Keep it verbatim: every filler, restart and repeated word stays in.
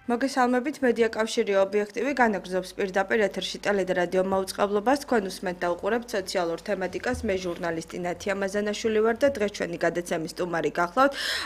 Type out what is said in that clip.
მოგესალმებით, მედია კავშირი ობიექტივი განაგრძობს პირდაპირ ეთერში ტელე და რადიო მაუწყებლობას. თქვენ უსმენთ და უყურებთ სოციალურ თემატიკას. მე ჟურნალისტი ნათია მაზანაშვილი ვარ და დღეს ჩვენი გადაცემის სტუმარი გახლავთ.